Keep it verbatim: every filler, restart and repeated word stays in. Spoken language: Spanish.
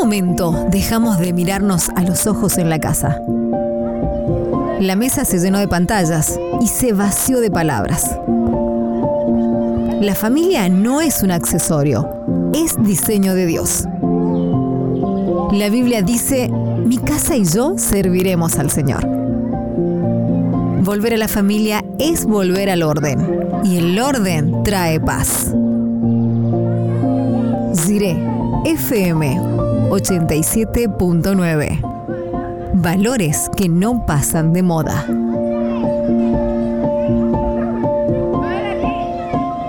momento dejamos de mirarnos a los ojos en la casa? La mesa se llenó de pantallas y se vació de palabras. La familia no es un accesorio, es diseño de Dios. La Biblia dice: mi casa y yo serviremos al Señor. Volver a la familia es volver al orden, y el orden trae paz. Jiré F M ochenta y siete punto nueve. Valores que no pasan de moda.